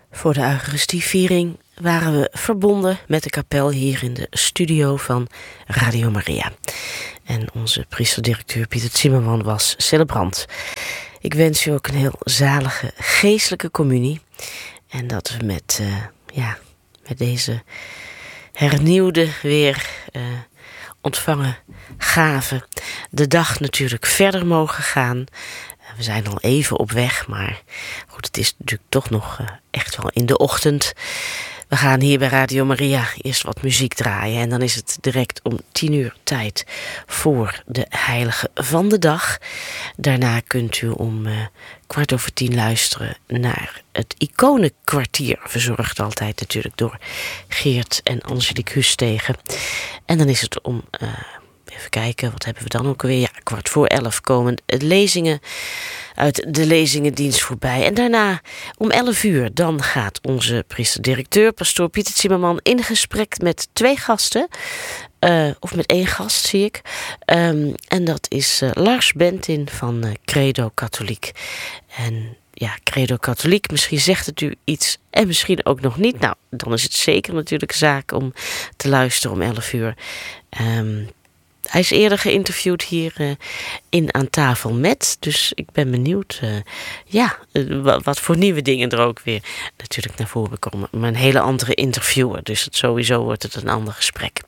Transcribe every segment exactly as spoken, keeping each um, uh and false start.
Voor de Eucharistieviering waren we verbonden met de kapel hier in de studio van Radio Maria. En onze priesterdirecteur Pieter Zimmerman was celebrant. Ik wens u ook een heel zalige geestelijke communie. En dat we met, uh, ja, met deze hernieuwde weer uh, ontvangen gaven de dag natuurlijk verder mogen gaan. We zijn al even op weg, maar goed, het is natuurlijk toch nog uh, echt wel in de ochtend. We gaan hier bij Radio Maria eerst wat muziek draaien en dan is het direct om tien uur tijd voor de heilige van de dag. Daarna kunt u om uh, kwart over tien luisteren naar het Iconenkwartier, verzorgd altijd natuurlijk door Geert en Angelique Hustegen. En dan is het om... Uh, Even kijken, wat hebben we dan ook alweer? Ja, kwart voor elf komen de lezingen uit de lezingendienst voorbij. En daarna om elf uur, dan gaat onze priesterdirecteur, pastoor Pieter Zimmerman, in gesprek met twee gasten. Uh, of met één gast, zie ik. Um, en dat is uh, Lars Bentin van uh, Credo Katholiek. En ja, Credo Katholiek, misschien zegt het u iets en misschien ook nog niet. Nou, dan is het zeker natuurlijk zaak om te luisteren om elf uur. Um, Hij is eerder geïnterviewd hier uh, in Aan Tafel Met. Dus ik ben benieuwd uh, ja, uh, wat, wat voor nieuwe dingen er ook weer natuurlijk naar voren komen. Maar een hele andere interviewer. Dus het, sowieso wordt het een ander gesprek.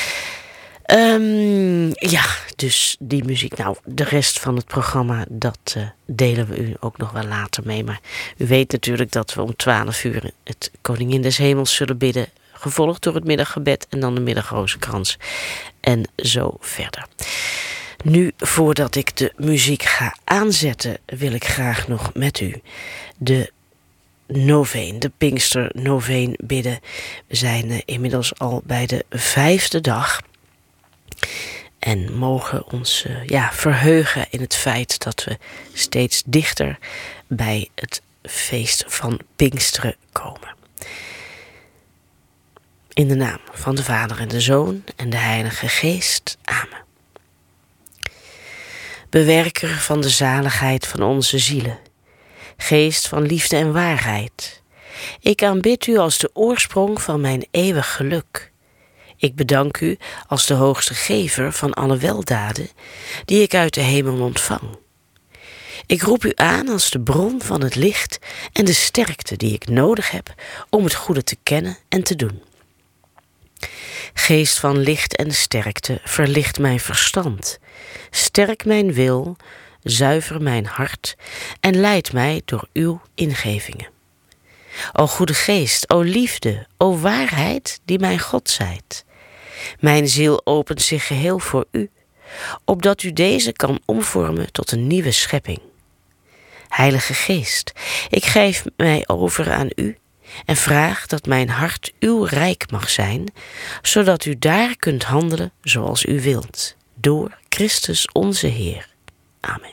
Um, ja, dus die muziek. Nou, de rest van het programma, dat uh, delen we u ook nog wel later mee. Maar u weet natuurlijk dat we om twaalf uur het Koningin des Hemels zullen bidden. Gevolgd door het middaggebed en dan de middagrozenkrans. En zo verder. Nu, voordat ik de muziek ga aanzetten, wil ik graag nog met u de noveen, de Pinkster noveen bidden. We zijn uh, inmiddels al bij de vijfde dag. En mogen ons uh, ja, verheugen in het feit dat we steeds dichter bij het feest van Pinksteren komen. In de naam van de Vader en de Zoon en de Heilige Geest. Amen. Bewerker van de zaligheid van onze zielen, Geest van liefde en waarheid, ik aanbid u als de oorsprong van mijn eeuwig geluk. Ik bedank u als de hoogste gever van alle weldaden die ik uit de hemel ontvang. Ik roep u aan als de bron van het licht en de sterkte die ik nodig heb om het goede te kennen en te doen. Geest van licht en sterkte, verlicht mijn verstand, sterk mijn wil, zuiver mijn hart en leid mij door uw ingevingen. O goede Geest, o liefde, o waarheid die mijn God zijt. Mijn ziel opent zich geheel voor u, opdat u deze kan omvormen tot een nieuwe schepping. Heilige Geest, ik geef mij over aan u en vraag dat mijn hart uw rijk mag zijn, zodat u daar kunt handelen zoals u wilt, door Christus onze Heer. Amen.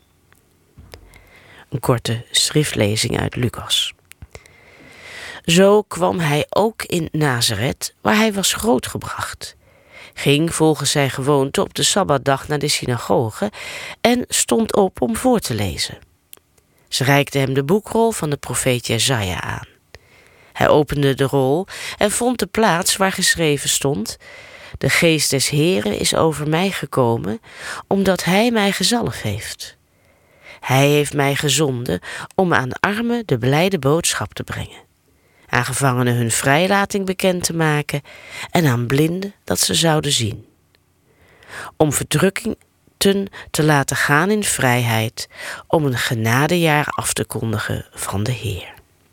Een korte schriftlezing uit Lucas. Zo kwam hij ook in Nazareth, waar hij was grootgebracht, ging volgens zijn gewoonte op de Sabbatdag naar de synagoge en stond op om voor te lezen. Ze reikte hem de boekrol van de profeet Jesaja aan. Hij opende de rol en vond de plaats waar geschreven stond: de geest des Heeren is over mij gekomen, omdat hij mij gezalfd heeft. Hij heeft mij gezonden om aan armen de blijde boodschap te brengen, aan gevangenen hun vrijlating bekend te maken en aan blinden dat ze zouden zien. Om verdrukkingen te laten gaan in vrijheid, om een genadejaar af te kondigen van de Heer.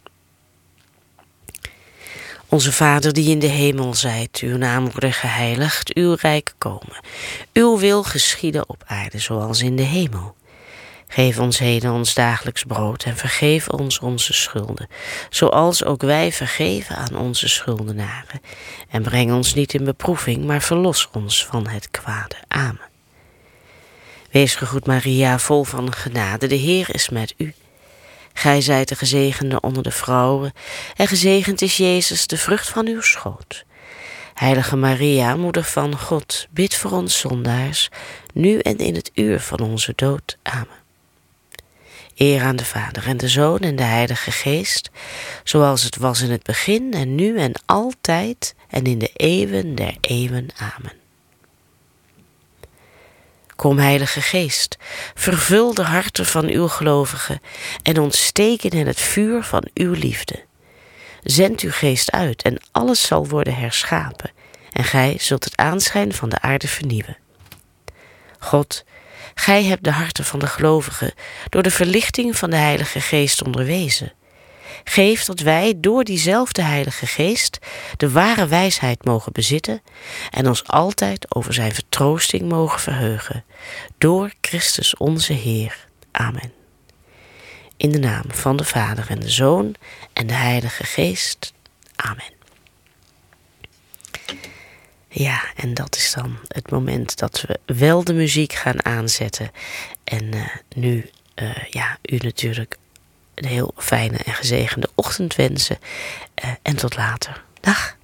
Onze Vader die in de hemel zijt, uw naam worden geheiligd, uw rijk komen. Uw wil geschieden op aarde zoals in de hemel. Geef ons heden ons dagelijks brood en vergeef ons onze schulden, zoals ook wij vergeven aan onze schuldenaren. En breng ons niet in beproeving, maar verlos ons van het kwade. Amen. Wees gegroet Maria, vol van genade, de Heer is met u. Gij zijt de gezegende onder de vrouwen, en gezegend is Jezus, de vrucht van uw schoot. Heilige Maria, moeder van God, bid voor ons zondaars, nu en in het uur van onze dood. Amen. Eer aan de Vader en de Zoon en de Heilige Geest, zoals het was in het begin en nu en altijd en in de eeuwen der eeuwen. Amen. Kom, Heilige Geest, vervul de harten van uw gelovigen en ontsteek in het vuur van uw liefde. Zend uw geest uit en alles zal worden herschapen en gij zult het aanschijn van de aarde vernieuwen. God, gij hebt de harten van de gelovigen door de verlichting van de Heilige Geest onderwezen. Geef dat wij door diezelfde Heilige Geest de ware wijsheid mogen bezitten en ons altijd over zijn vertroosting mogen verheugen. Door Christus onze Heer. Amen. In de naam van de Vader en de Zoon en de Heilige Geest. Amen. Ja, en dat is dan het moment dat we wel de muziek gaan aanzetten. En uh, nu uh, ja, u natuurlijk een heel fijne en gezegende ochtend wensen. Uh, en tot later. Dag.